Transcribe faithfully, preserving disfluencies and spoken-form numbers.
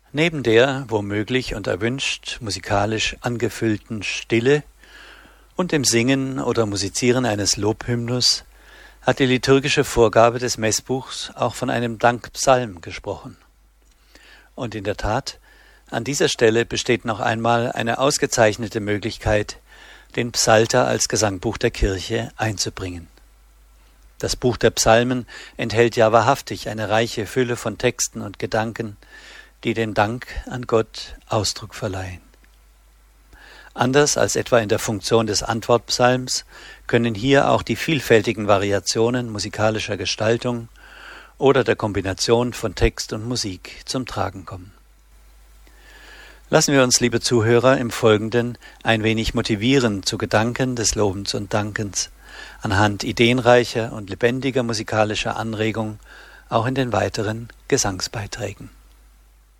Neben der, womöglich und erwünscht, musikalisch angefüllten Stille und dem Singen oder Musizieren eines Lobhymnus hat die liturgische Vorgabe des Messbuchs auch von einem Dankpsalm gesprochen. Und in der Tat, an dieser Stelle besteht noch einmal eine ausgezeichnete Möglichkeit, den Psalter als Gesangbuch der Kirche einzubringen. Das Buch der Psalmen enthält ja wahrhaftig eine reiche Fülle von Texten und Gedanken, die den Dank an Gott Ausdruck verleihen. Anders als etwa in der Funktion des Antwortpsalms können hier auch die vielfältigen Variationen musikalischer Gestaltung oder der Kombination von Text und Musik zum Tragen kommen. Lassen wir uns, liebe Zuhörer, im Folgenden ein wenig motivieren zu Gedanken des Lobens und Dankens, anhand ideenreicher und lebendiger musikalischer Anregung, auch in den weiteren Gesangsbeiträgen.